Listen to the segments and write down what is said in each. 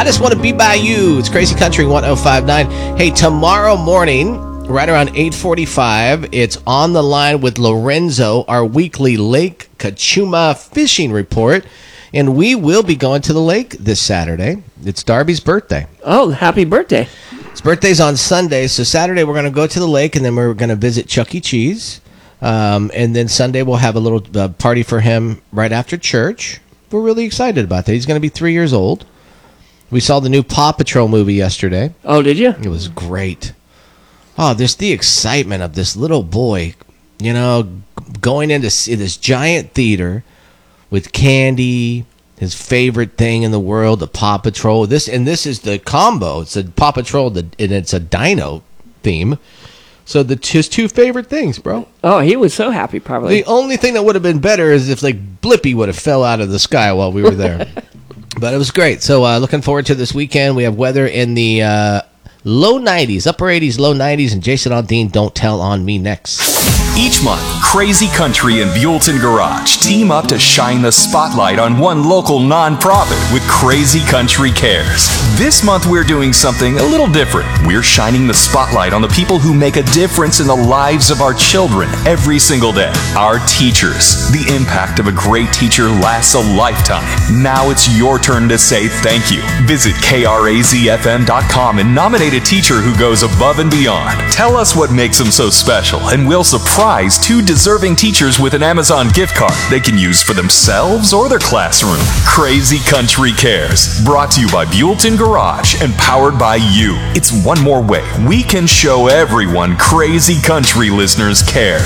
I Just Want to Be By You. It's Crazy Country 105.9. Hey, tomorrow morning, right around 8:45, it's On the Line with Lorenzo, our weekly Lake Cachuma fishing report. And we will be going to the lake this Saturday. It's Darby's birthday. Oh, happy birthday. His birthday's on Sunday, so Saturday we're going to go to the lake, and then we're going to visit Chuck E. Cheese. And then Sunday we'll have a little party for him right after church. We're really excited about that. He's going to be 3 years old. We saw the new Paw Patrol movie yesterday. Oh, did you? It was great. Oh, there's the excitement of this little boy, going into this giant theater with candy, his favorite thing in the world, the Paw Patrol. This is the combo. It's a Paw Patrol, and it's a dino theme. So his two favorite things, bro. Oh, he was so happy, probably. The only thing that would have been better is if Blippi would have fell out of the sky while we were there. But it was great. So looking forward to this weekend. We have weather in the low 90s, upper 80s, low 90s, and Jason Aldean, Don't Tell on Me next. Each month, Crazy Country and Buellton Garage team up to shine the spotlight on one local nonprofit with Crazy Country Cares. This month, we're doing something a little different. We're shining the spotlight on the people who make a difference in the lives of our children every single day. Our teachers. The impact of a great teacher lasts a lifetime. Now it's your turn to say thank you. Visit KRAZFM.com and nominate a teacher who goes above and beyond. Tell us what makes them so special, and we'll surprise two deserving teachers with an Amazon gift card they can use for themselves or their classroom. Crazy Country Cares, brought to you by Buellton Garage and powered by you. It's one more way we can show everyone Crazy Country listeners care.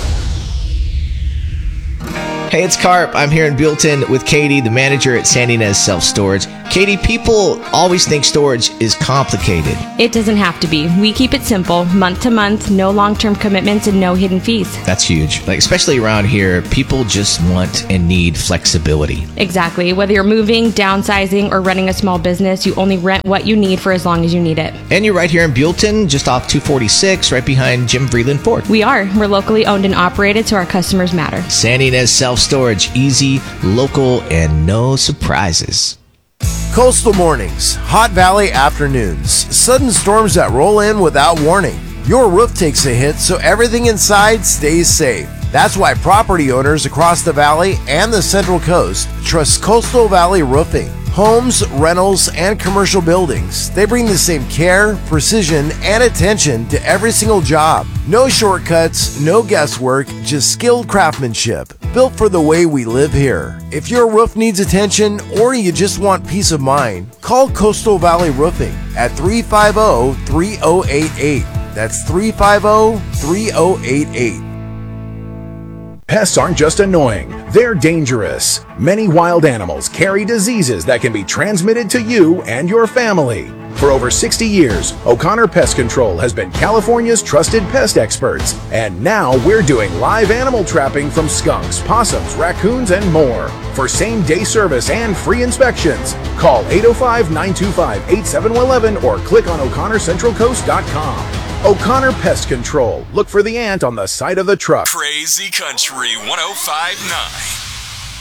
Hey, it's Carp. I'm here in Buellton with Katie, the manager at San Ynez Self Storage. Katie, people always think storage is complicated. It doesn't have to be. We keep it simple, month to month, no long-term commitments, and no hidden fees. That's huge. Especially around here, people just want and need flexibility. Exactly. Whether you're moving, downsizing, or running a small business, you only rent what you need for as long as you need it. And you're right here in Buellton, just off 246, right behind Jim Vreeland Ford. We are. We're locally owned and operated, so our customers matter. San Ynez Self Storage, easy, local, and no surprises. Coastal mornings, hot valley afternoons, sudden storms that roll in without warning. Your roof takes a hit, so everything inside stays safe. That's why property owners across the valley and the Central Coast trust Coastal Valley Roofing. Homes, rentals, and commercial buildings, they bring the same care, precision, and attention to every single job. No shortcuts, no guesswork, just skilled craftsmanship, built for the way we live here. If your roof needs attention or you just want peace of mind, call Coastal Valley Roofing at 350-3088. That's 350-3088. Pests aren't just annoying, they're dangerous. Many wild animals carry diseases that can be transmitted to you and your family. For over 60 years, O'Connor Pest Control has been California's trusted pest experts. And now we're doing live animal trapping from skunks, possums, raccoons, and more. For same-day service and free inspections, call 805-925-8711 or click on O'ConnorCentralCoast.com. O'Connor Pest Control. Look for the ant on the side of the truck. Crazy Country 105.9.